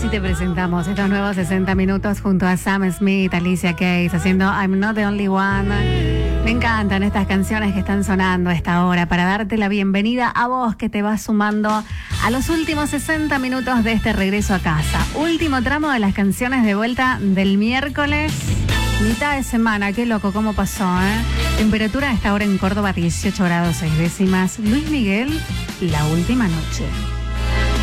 Así te presentamos estos nuevos 60 minutos junto a Sam Smith, Alicia Keys, haciendo I'm Not the Only One. Me encantan estas canciones que están sonando a esta hora para darte la bienvenida a vos que te vas sumando a los últimos 60 minutos de este regreso a casa. Último tramo de las canciones de vuelta del miércoles. Mitad de semana, qué loco, cómo pasó, ¿eh? Temperatura a esta hora en Córdoba, 18 grados 6 décimas. Luis Miguel, La Última Noche.